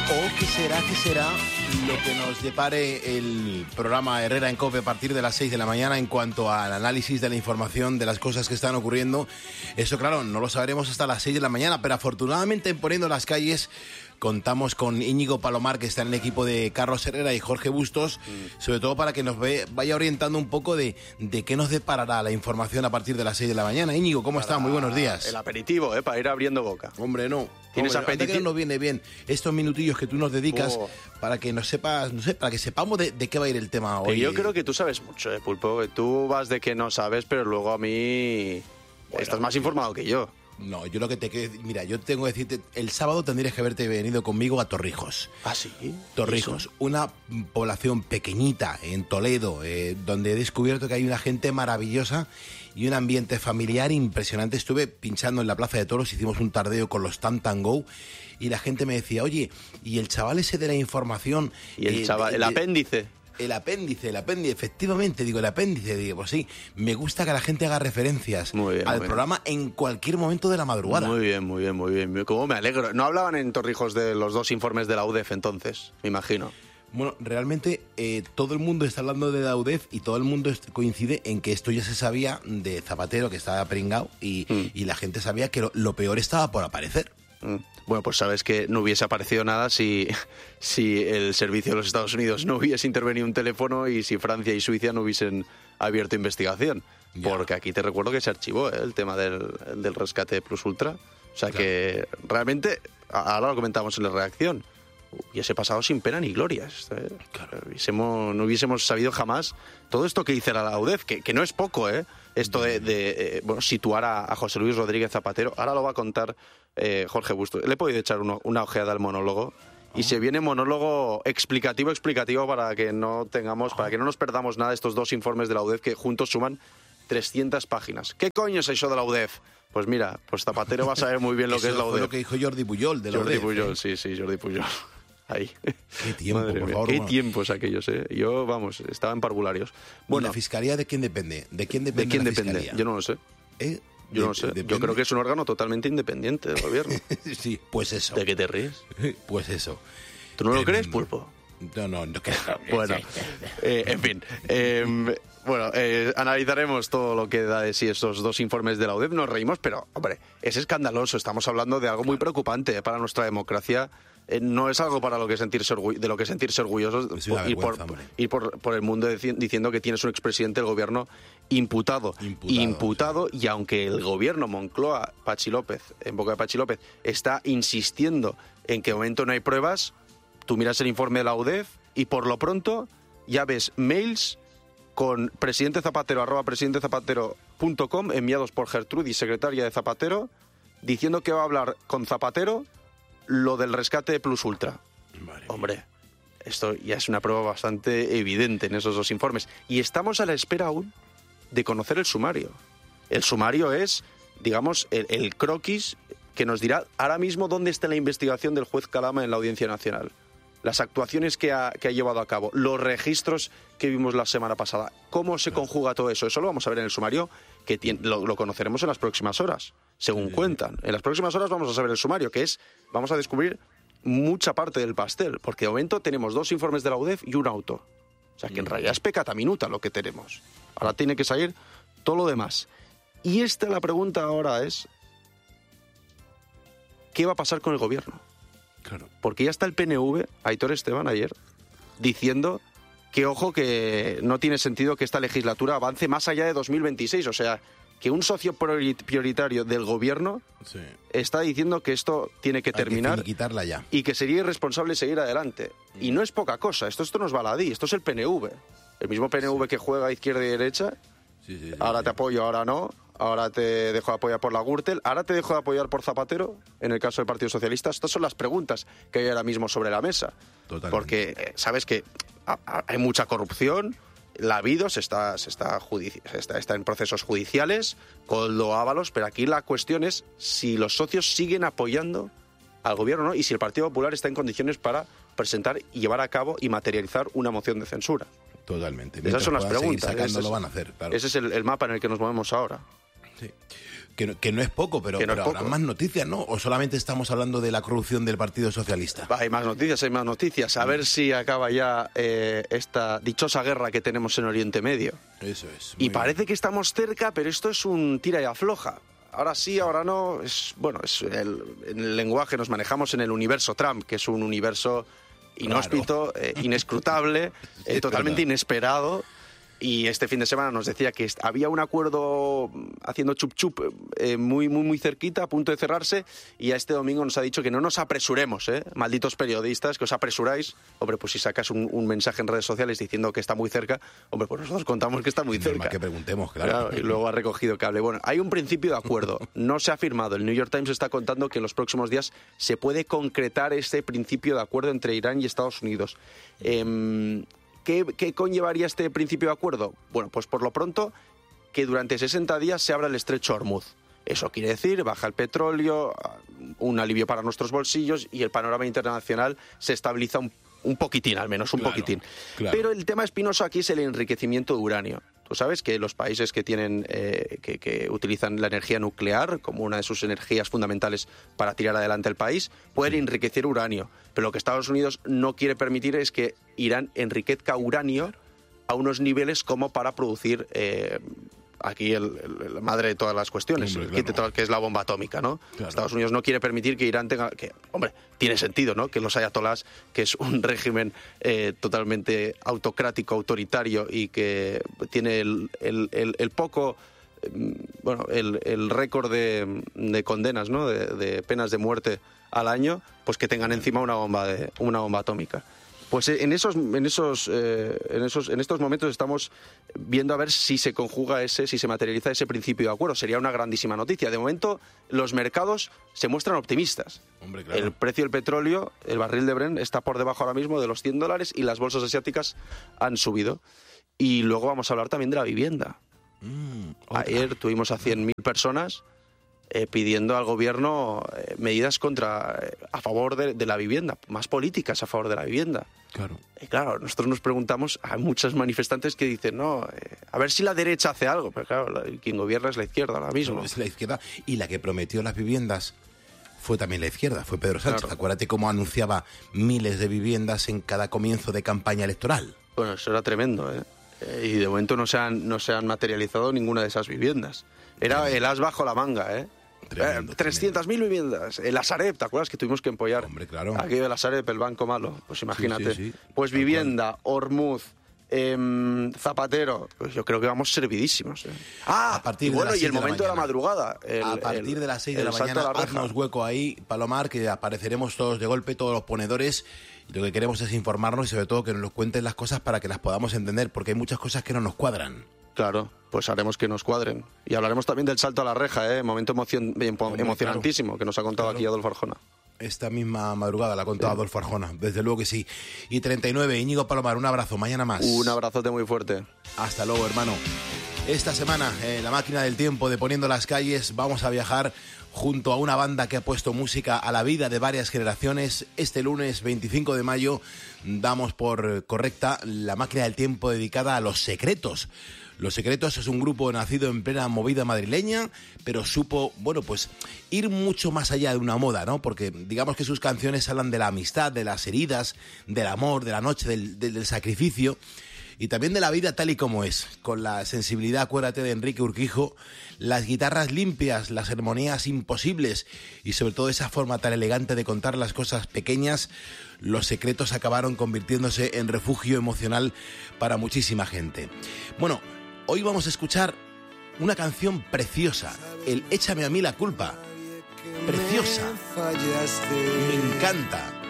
¿O qué será lo que nos depare el programa Herrera en COPE a partir de las 6 de la mañana en cuanto al análisis de la información de las cosas que están ocurriendo? Eso, claro, no lo sabremos hasta las 6 de la mañana, pero afortunadamente en Poniendo las Calles contamos con Íñigo Palomar, que está en el equipo de Carlos Herrera, y Jorge Bustos, sobre todo para que nos vaya orientando un poco de qué nos deparará la información a partir de las 6 de la mañana. Íñigo, ¿cómo está? Muy buenos días. El aperitivo, para ir abriendo boca. Hombre, no. ¿Tienes apetito? Que nos viene bien estos minutillos que tú nos dedicas para que nos sepas, no sé, para que sepamos de qué va a ir el tema hoy. Yo creo que tú sabes mucho, Pulpo. Que tú vas de que no sabes, pero luego a mí estás más informado que yo. No, yo lo que te quiero decir, mira, yo tengo que decirte, el sábado tendrías que haberte venido conmigo a Torrijos. ¿Ah, sí? Torrijos, una población pequeñita en Toledo, donde he descubierto que hay una gente maravillosa y un ambiente familiar impresionante. Estuve pinchando en la Plaza de Toros, hicimos un tardeo con los Tan Go y la gente me decía, oye, ¿y el chaval ese de la información? ¿Y el chaval, el apéndice? El apéndice, efectivamente, digo, el apéndice, digo, pues sí, me gusta que la gente haga referencias al programa en cualquier momento de la madrugada. Muy bien, cómo me alegro. ¿No hablaban en Torrijos de los dos informes de la UDEF entonces? Me imagino. Bueno, realmente todo el mundo está hablando de la UDEF y todo el mundo coincide en que esto ya se sabía de Zapatero, que estaba pringao, y la gente sabía que lo peor estaba por aparecer. Bueno, pues sabes que no hubiese aparecido nada si el servicio de los Estados Unidos no hubiese intervenido un teléfono y si Francia y Suiza no hubiesen abierto investigación. Ya. Porque aquí te recuerdo que se archivó el tema del rescate de Plus Ultra. O sea, claro, que realmente, ahora lo comentamos en la reacción, hubiese pasado sin pena ni gloria. Claro. No hubiésemos sabido jamás todo esto que dice la UDEF, que no es poco, esto de situar a José Luis Rodríguez Zapatero. Ahora lo va a contar Jorge Bustos. Le he podido echar una ojeada al monólogo y se viene monólogo explicativo para que no nos perdamos nada de estos dos informes de la UDEF que juntos suman 300 páginas. ¿Qué coño es eso de la UDEF? Pues mira, pues Zapatero va a saber muy bien lo que es la UDEF. Fue lo que dijo Jordi Puyol de la UDEF. Jordi Puyol, sí, Jordi Puyol. Ahí. Qué tiempo, por favor. Qué tiempos aquellos, Yo, estaba en parvularios. Bueno, ¿y la Fiscalía de quién depende? ¿De quién depende la Fiscalía? Yo no lo sé. Yo no lo sé. Yo creo que es un órgano totalmente independiente del gobierno. Sí, pues eso. ¿De qué te ríes? Pues eso. ¿Tú no lo crees, Pulpo? No creo. Bueno, en fin. Analizaremos todo lo que da de sí esos dos informes de la UDEF. Nos reímos, pero, hombre, es escandaloso. Estamos hablando de algo muy preocupante para nuestra democracia. No es algo para de lo que sentirse orgullosos ir por el mundo diciendo que tienes un expresidente del gobierno imputado, y aunque el gobierno Moncloa, en boca de Pachi López, está insistiendo en que de momento no hay pruebas, tú miras el informe de la UDEF y por lo pronto ya ves mails con presidentezapatero@presidentezapatero.com enviados por Gertrudis, secretaria de Zapatero, diciendo que va a hablar con Zapatero lo del rescate de Plus Ultra. Hombre, esto ya es una prueba bastante evidente en esos dos informes. Y estamos a la espera aún de conocer el sumario. El sumario es, digamos, el croquis que nos dirá ahora mismo dónde está la investigación del juez Calama en la Audiencia Nacional. Las actuaciones que ha llevado a cabo, los registros que vimos la semana pasada, cómo se conjuga todo eso. Eso lo vamos a ver en el sumario, que lo conoceremos en las próximas horas, según cuentan. En las próximas horas vamos a saber el sumario, vamos a descubrir mucha parte del pastel, porque de momento tenemos dos informes de la UDEF y un auto. O sea, que en realidad es pecata minuta lo que tenemos. Ahora tiene que salir todo lo demás. Y la pregunta ahora es, ¿qué va a pasar con el gobierno? Claro. Porque ya está el PNV, Aitor Esteban ayer, diciendo que, ojo, que no tiene sentido que esta legislatura avance más allá de 2026. O sea, que un socio prioritario del gobierno está diciendo que esto tiene que terminar, que quitarla ya, y que sería irresponsable seguir adelante. Y no es poca cosa, esto no es baladí, esto es el PNV. El mismo PNV que juega a izquierda y derecha. Ahora te apoyo, ahora no. Ahora te dejo de apoyar por la Gürtel, ahora te dejo de apoyar por Zapatero, en el caso del Partido Socialista. Estas son las preguntas que hay ahora mismo sobre la mesa. Totalmente. Porque sabes que hay mucha corrupción, la ha habido, está en procesos judiciales, Koldo Ábalos, pero aquí la cuestión es si los socios siguen apoyando al gobierno, ¿no? Y si el Partido Popular está en condiciones para presentar y llevar a cabo y materializar una moción de censura. Totalmente. Esas son las preguntas. Lo van a hacer, claro. Ese es el mapa en el que nos movemos ahora. Sí. Que no es poco, pero habrá más noticias, ¿no? ¿O solamente estamos hablando de la corrupción del Partido Socialista? Hay más noticias. A ver si acaba ya esta dichosa guerra que tenemos en Oriente Medio. Eso es. Y parece que estamos cerca, pero esto es un tira y afloja. Ahora sí, ahora no. En el lenguaje nos manejamos en el universo Trump, que es un universo inhóspito, inescrutable, totalmente inesperado. Y este fin de semana nos decía que había un acuerdo haciendo chup-chup muy cerquita, a punto de cerrarse, y a este domingo nos ha dicho que no nos apresuremos, malditos periodistas, que os apresuráis. Hombre, pues si sacas un mensaje en redes sociales diciendo que está muy cerca, hombre, pues nosotros contamos que está muy cerca. Normal que preguntemos, claro. Y luego ha recogido cable. Bueno, hay un principio de acuerdo, no se ha firmado. El New York Times está contando que en los próximos días se puede concretar ese principio de acuerdo entre Irán y Estados Unidos. ¿Qué conllevaría este principio de acuerdo? Bueno, pues por lo pronto que durante 60 días se abra el estrecho Hormuz. Eso quiere decir, baja el petróleo, un alivio para nuestros bolsillos y el panorama internacional se estabiliza un poquitín, al menos un poquitín. Claro. Pero el tema espinoso aquí es el enriquecimiento de uranio. Tú sabes que los países que tienen que utilizan la energía nuclear como una de sus energías fundamentales para tirar adelante el país pueden enriquecer uranio. Pero lo que Estados Unidos no quiere permitir es que Irán enriquezca uranio a unos niveles como para producir aquí la madre de todas las cuestiones, que es la bomba atómica, ¿no? Claro. Estados Unidos no quiere permitir que Irán tenga... Hombre, tiene sentido, ¿no? Que los ayatolás, que es un régimen totalmente autocrático, autoritario y que tiene el poco... el récord de condenas, ¿no? De penas de muerte al año, pues que tengan encima una bomba atómica. Pues en estos momentos estamos viendo a ver si se conjuga si se materializa ese principio de acuerdo. Sería una grandísima noticia. De momento, los mercados se muestran optimistas. Hombre, claro. El precio del petróleo, el barril de Brent, está por debajo ahora mismo de los $100 y las bolsas asiáticas han subido. Y luego vamos a hablar también de la vivienda. Ayer tuvimos a 100.000 personas pidiendo al gobierno medidas a favor de la vivienda, más políticas a favor de la vivienda. Claro. Claro, nosotros nos preguntamos, hay muchos manifestantes que dicen, a ver si la derecha hace algo, pero claro, quien gobierna es la izquierda ahora mismo. No, es la izquierda, y la que prometió las viviendas fue también la izquierda, fue Pedro Sánchez. Claro. Acuérdate cómo anunciaba miles de viviendas en cada comienzo de campaña electoral. Bueno, eso era tremendo, y de momento no se han materializado ninguna de esas viviendas. Era el as bajo la manga, 300.000 viviendas. El Asarep, ¿te acuerdas que tuvimos que empollar? Hombre, claro. Aquello del Asarep, el banco malo. Pues imagínate. Sí. Pues vivienda, Hormuz, Zapatero. Pues yo creo que vamos servidísimos. A partir de las 6 y el momento de la madrugada. A partir de las 6 de la mañana, haznos hueco ahí, Palomar, que apareceremos todos de golpe, todos los ponedores. Y lo que queremos es informarnos y sobre todo que nos cuenten las cosas para que las podamos entender, porque hay muchas cosas que no nos cuadran. Claro, pues haremos que nos cuadren. Y hablaremos también del salto a la reja, momento emocionantísimo, que nos ha contado aquí Adolfo Arjona. Esta misma madrugada la ha contado Adolfo Arjona, desde luego que sí. Y 39, Íñigo Palomar, un abrazo, mañana más. Un abrazote muy fuerte. Hasta luego, hermano. Esta semana, en la máquina del tiempo de Poniendo las Calles, vamos a viajar junto a una banda que ha puesto música a la vida de varias generaciones. Este lunes 25 de mayo damos por correcta la máquina del tiempo dedicada a Los Secretos. Los Secretos es un grupo nacido en plena movida madrileña, pero supo, pues ir mucho más allá de una moda, ¿no? Porque digamos que sus canciones hablan de la amistad, de las heridas, del amor, de la noche, del sacrificio y también de la vida tal y como es, con la sensibilidad, acuérdate, de Enrique Urquijo, las guitarras limpias, las armonías imposibles y sobre todo esa forma tan elegante de contar las cosas pequeñas. Los Secretos acabaron convirtiéndose en refugio emocional para muchísima gente. Bueno, hoy vamos a escuchar una canción preciosa, el Échame a mí la culpa. Preciosa. Me encanta.